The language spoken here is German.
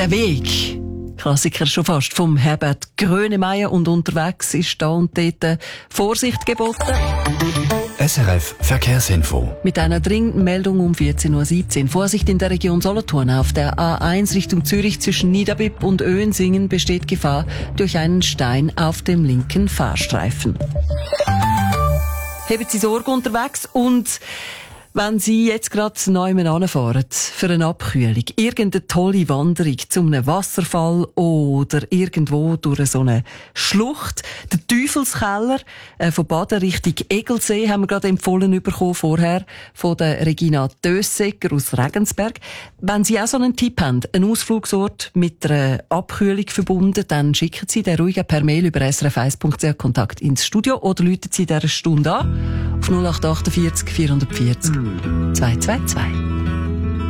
Der Weg. Klassiker schon fast vom Herbert Grönemeyer, und unterwegs ist da und dort Vorsicht geboten. SRF Verkehrsinfo. Mit einer dringenden Meldung um 14.17 Uhr. Vorsicht in der Region Solothurn. Auf der A1 Richtung Zürich zwischen Niederbipp und Oensingen besteht Gefahr durch einen Stein auf dem linken Fahrstreifen. Haben Sie Sorge unterwegs, und wenn Sie jetzt gerade neu anfahren für eine Abkühlung, irgendeine tolle Wanderung zu einem Wasserfall oder irgendwo durch so eine Schlucht, der Teufelskeller von Baden Richtung Egelsee haben wir gerade empfohlen bekommen vorher von der Regina Dössecker aus Regensberg. Wenn Sie auch so einen Tipp haben, einen Ausflugsort mit einer Abkühlung verbunden, dann schicken Sie den ruhig per Mail über srf1.ch Kontakt ins Studio oder rufen Sie in dieser Stunde an auf 0848 440 222.